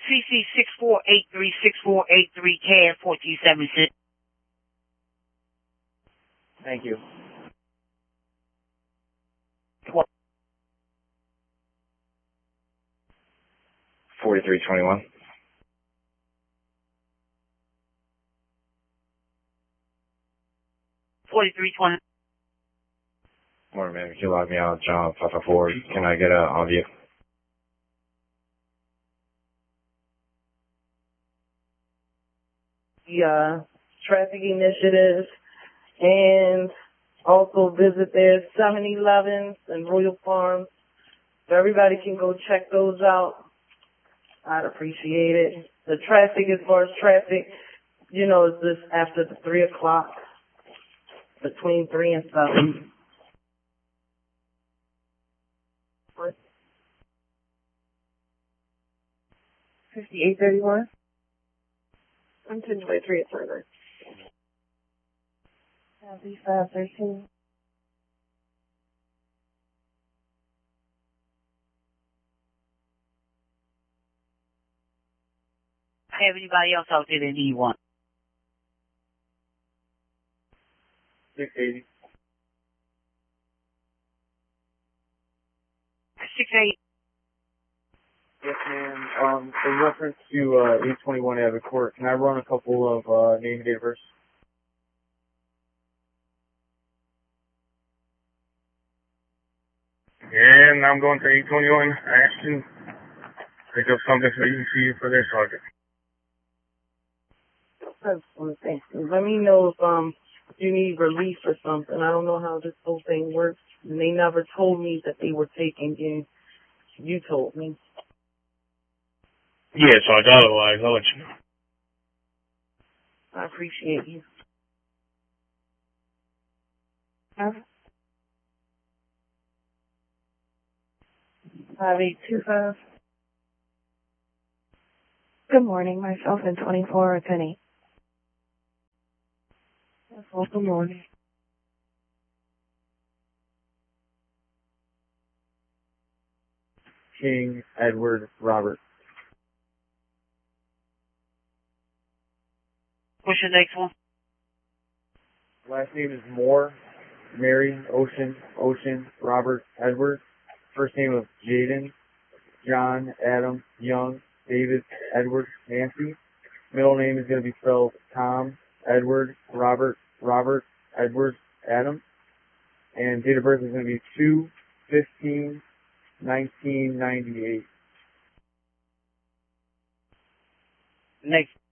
CC 6483 CAD 1476. Thank you. 4321. 4320. Morning, man. If you log me out, John 554. Can I get on view? The traffic initiatives, and also visit their 7-Elevens and Royal Farms. So everybody can go check those out. I'd appreciate it. The traffic, as far as traffic, you know, is this after the 3 o'clock, between 3 and 7. 5831. I'm 1023 at further. 513. Have anybody else out there that need one? 680. 68. Yes, ma'am. In reference to 821 Abbott Court, can I run a couple of name and date of birth? And I'm going to 821 Ashton. Pick up something so you can see it for their sergeant. Thanks. Let me know if you need relief or something. I don't know how this whole thing works. And they never told me that they were taking you. You told me. Yeah, Sarge, otherwise I'll let you know. I appreciate you. 5825. Good morning. Myself and 24 at Penny. Well, good morning. King Edward Robert. What's your next one? Last name is Moore, Mary, Ocean, Robert, Edward. First name of Jaden, John, Adam, Young, David, Edward, Nancy. Middle name is going to be spelled Tom, Edward, Robert, Edward, Adam. And date of birth is going to be 2/15/1998. Next.